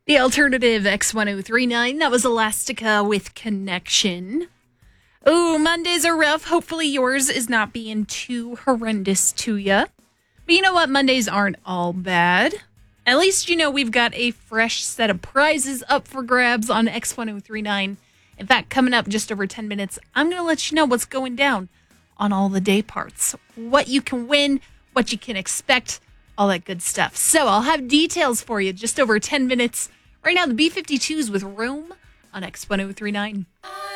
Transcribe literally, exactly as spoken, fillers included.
The alternative X ten thirty-nine, that was Elastica with Connection. Oh, Mondays are rough. Hopefully yours is not being too horrendous to you. But you know what? Mondays aren't all bad. At least you know we've got a fresh set of prizes up for grabs on X ten thirty-nine. In fact, coming up just over ten minutes, I'm going to let you know what's going down on all the day parts. What you can win, what you can expect, all that good stuff. So I'll have details for you just over ten minutes. Right now, the B fifty-twos with Rome on X ten thirty-nine.